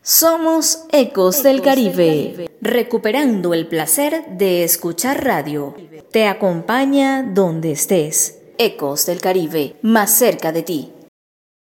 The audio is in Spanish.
Somos Ecos del Caribe, recuperando el placer de escuchar radio. Te acompaña donde estés. Ecos del Caribe, más cerca de ti.